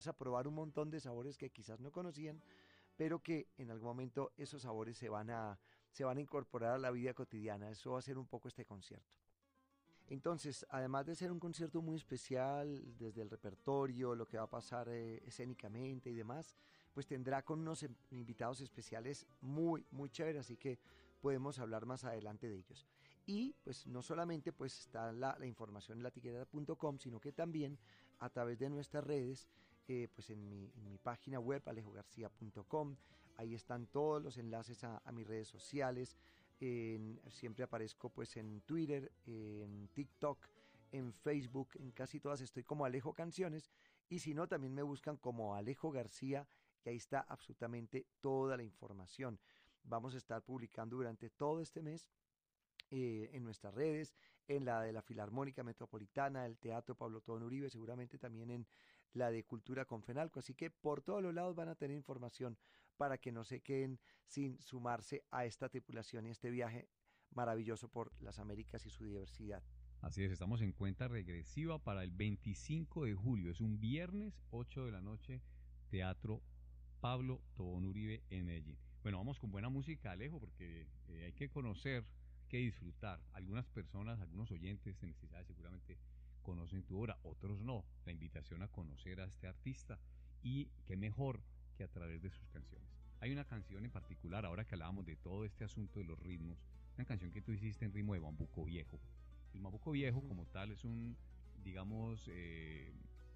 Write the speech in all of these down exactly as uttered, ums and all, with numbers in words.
a probar un montón de sabores que quizás no conocían, pero que en algún momento esos sabores se van a, se van a incorporar a la vida cotidiana. Eso va a ser un poco este concierto. Entonces, además de ser un concierto muy especial, desde el repertorio, lo que va a pasar eh, escénicamente y demás, pues tendrá con unos em- invitados especiales muy, muy chéveres, así que podemos hablar más adelante de ellos. Y pues no solamente pues está la, la información en latiquetera punto com, sino que también a través de nuestras redes, eh, pues en mi, en mi página web alejo garcía punto com, ahí están todos los enlaces a, a mis redes sociales. En, siempre aparezco pues en Twitter, en TikTok, en Facebook, en casi todas estoy como Alejo Canciones, y si no también me buscan como Alejo García y ahí está absolutamente toda la información. Vamos a estar publicando durante todo este mes eh, en nuestras redes, en la de la Filarmónica Metropolitana, el Teatro Pablo Tobón Uribe, seguramente también en la de Cultura Confenalco, así que por todos los lados van a tener información para que no se queden sin sumarse a esta tripulación y este viaje maravilloso por las Américas y su diversidad. Así es, estamos en cuenta regresiva para el veinticinco de julio, es un viernes, ocho de la noche, Teatro Pablo Tobón Uribe en Medellín. Bueno, vamos con buena música, Alejo, porque eh, hay que conocer, hay que disfrutar. Algunas personas, algunos oyentes de Necesidades seguramente conocen tu obra, otros no. La invitación a conocer a este artista y qué mejor que a través de sus canciones. Hay una canción en particular, ahora que hablábamos de todo este asunto de los ritmos, una canción que tú hiciste en ritmo de bambuco viejo. El bambuco viejo como tal es un, digamos, eh,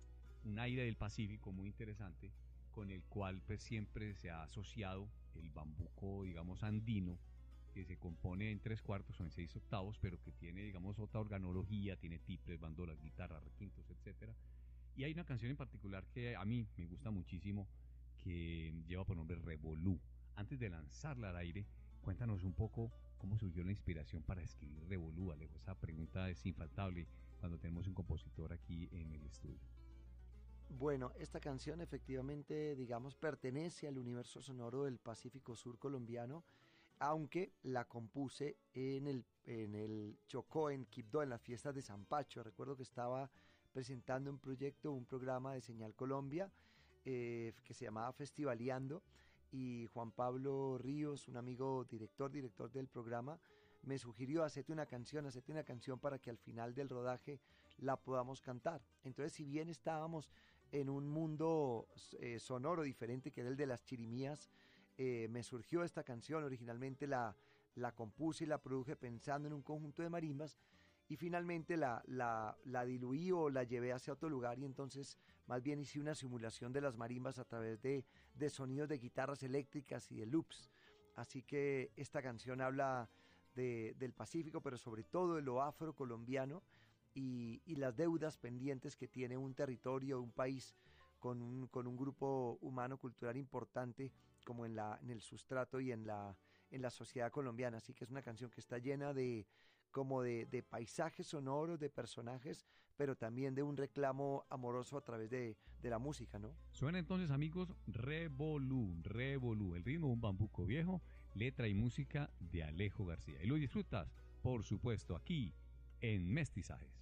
un aire del Pacífico muy interesante, con el cual pues siempre se ha asociado el bambuco, digamos, andino, que se compone en tres cuartos o en seis octavos, pero que tiene, digamos, otra organología, tiene tiples, bandolas, guitarras, requintos, etcétera. Y hay una canción en particular que a mí me gusta muchísimo, que lleva por nombre Revolú. Antes de lanzarla al aire, cuéntanos un poco cómo surgió la inspiración para escribir Revolú, Alejo. Esa pregunta es infaltable cuando tenemos un compositor aquí en el estudio. Bueno, esta canción efectivamente, digamos, pertenece al universo sonoro del Pacífico Sur colombiano, aunque la compuse en el, en el Chocó, en Quibdó, en las fiestas de San Pacho. Recuerdo que estaba presentando un proyecto, un programa de Señal Colombia eh, que se llamaba Festivaleando, y Juan Pablo Ríos, un amigo director, director del programa, me sugirió hacerte una canción, hacerte una canción para que al final del rodaje la podamos cantar. Entonces, si bien estábamos en un mundo eh, sonoro diferente que era el de las chirimías, eh, me surgió esta canción. Originalmente la, la compuse y la produje pensando en un conjunto de marimbas, y finalmente la, la, la diluí o la llevé hacia otro lugar, y entonces más bien hice una simulación de las marimbas a través de, de sonidos de guitarras eléctricas y de loops. Así que esta canción habla de, del Pacífico, pero sobre todo de lo afrocolombiano y, y las deudas pendientes que tiene un territorio, un país con un, con un grupo humano cultural importante como en, la, en el sustrato y en la, en la sociedad colombiana. Así que es una canción que está llena de como de, de paisajes sonoros, de personajes, pero también de un reclamo amoroso a través de, de la música, ¿no? Suena entonces, amigos, Revolú, Revolú, el ritmo de un bambuco viejo, letra y música de Alejo García. Y lo disfrutas, por supuesto, aquí en Mestizajes.